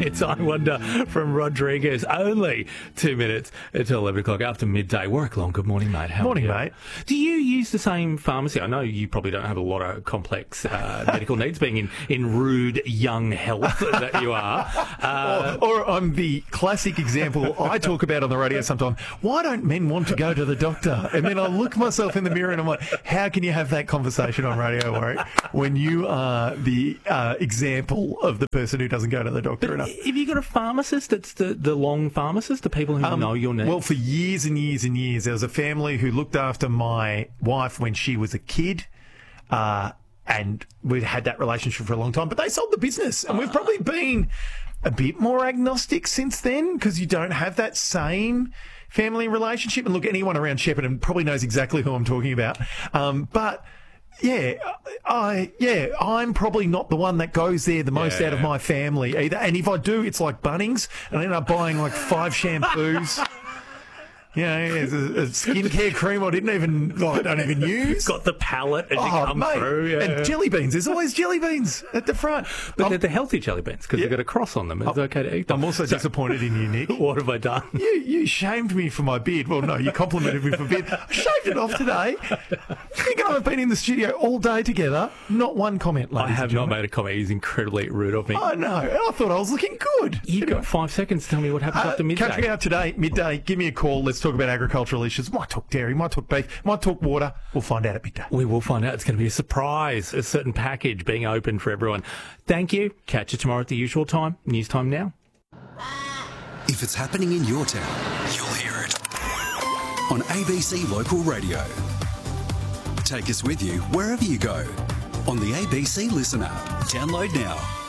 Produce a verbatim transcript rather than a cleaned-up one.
It's I Wonder from Rodriguez. Only two minutes until eleven o'clock after midday. Work long. Good morning, mate. How Morning, are you? mate. Do you use the same pharmacy? I know you probably don't have a lot of complex uh, medical needs, being in, in rude young health that you are. Uh, Or, or I'm the classic example I talk about on the radio sometimes. Why don't men want to go to the doctor? And then I look myself in the mirror and I'm like, how can you have that conversation on Radio Warwick when you are the uh, example of the person who doesn't go to the doctor enough? have you got a pharmacist that's the, the long pharmacist, the people who Um, know your needs? Well, for years and years and years, there was a family who looked after my wife when she was a kid. Uh, and we'd had that relationship for a long time, but they sold the business. And we've probably been a bit more agnostic since then because you don't have that same family relationship. And look, anyone around Shepparton probably knows exactly who I'm talking about. Um, but... Yeah, I yeah, I'm probably not the one that goes there the most Yeah. out of my family either. And if I do, it's like Bunnings, and I end up buying like five shampoos. You know, it's a, a skincare cream I didn't even like, don't even use. got the palette as you Oh, come mate, through. Yeah. and jelly beans. There's always jelly beans at the front. But I'm, they're the healthy jelly beans because Yeah. they've got a cross on them. It's okay to eat them. I'm also So, disappointed in you, Nick. what have I done? You, you shamed me for my beard. Well, no, you complimented me for beard. I shaved it off today. Nick and I have been in the studio all day together. Not one comment, ladies I have and not gentlemen. made a comment. He's incredibly rude of me. I know. I thought I was looking good. You've Anyway. got five seconds to tell me what happens Uh, after midday. Country Out today, midday. Give me a call. Let's talk about agricultural issues. Might talk dairy, might talk beef, might talk water. We'll find out at midday. We will find out. It's going to be a surprise, a certain package being open for everyone. Thank you. Catch you tomorrow at the usual time. News time now. If it's happening in your town, you'll hear it on A B C Local Radio. Take us with you wherever you go on the A B C Listen app. Download now.